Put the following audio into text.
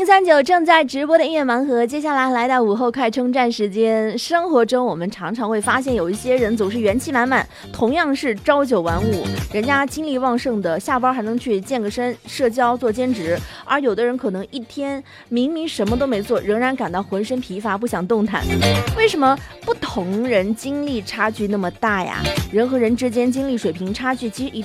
1039正在直播的音乐盲盒，接下来来到午后快充站时间。生活中我们常常会发现有一些人总是元气满满，同样是朝九晚五，人家精力旺盛的，下班还能去健个身、社交、做兼职，而有的人可能一天明明什么都没做，仍然感到浑身疲乏，不想动弹。为什么不同人精力差距那么大呀？人和人之间精力水平差距其实一